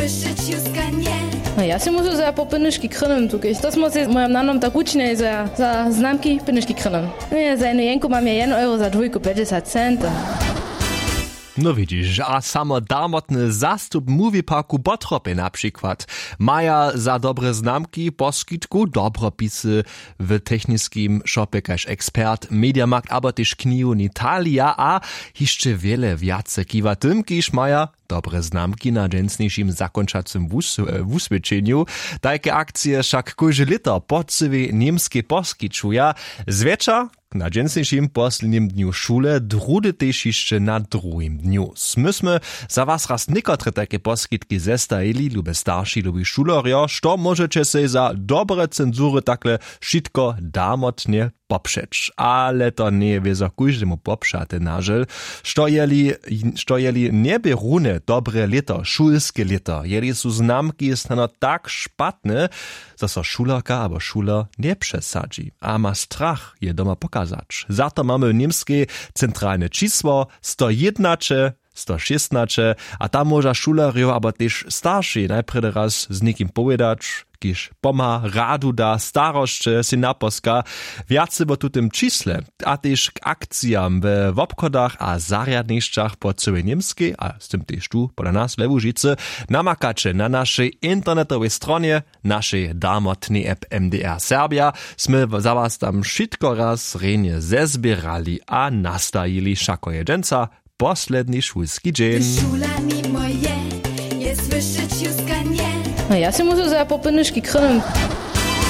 słyszeć Józka nie. No ja si muszę za po pynyszki krynem tukać. To smo se mojem nanom tak uczne za znamki pynyszki krynem. Nie, za jednu jenku mam ja 1 euro za 2,50 centa. No widzisz, a samo darmotny zastup Movieparku Bottropy na przykład maja za dobre znamki poskitku dobropisy w technickim shopie kaž ekspert Mediamarkt, aber też Kniun Italia, a jeszcze wiele więcej kiwa tym, kiż maja dobre znamki na dżęsniejszym zakończacym wuswieczeniu. Takie akcje wszak kojże lito podsywy niemskie poskiczuja. Zwecza na dżęsniejszym poslednim dniu szule, drudy też jeszcze na drugim dniu. Smysmy za was raz niekotre takie poskitki zestajili, lube starsi, lube šulerjo, što możecie se za dobre cenzury takle šitko damotnie poprzeć. Ale to nie wie za kujżdemu popszate nażel, što jeli nie bierune dobre lito, szulskie lito, jeli su znamki stano tak szpatne, że so šulerka albo šuler nie przesadzi, a ma strach je doma pokazać. Za to mamy niemskie centralne čísło 101, 116, a tam może šulerjo, aber też starsi najprede raz z nikim povedać, kiż poma radu da staroszcze si naposka, wiacy bo tu tym čísle, a też k akcijam w obchodach a zariadniszczach po całej niemskiej, a z tym też tu poda nas w Łużycy, namakacze na naszej internetowej stronie, naszej darmotnej app MDR Serbia. Sme za was tam wszystko raz renie zezbierali a nastajili szako jedzenca posledni szulski dzień. Szulami moje, je słyszeć Józka nie. No ja si muszę za po pynyszki krynem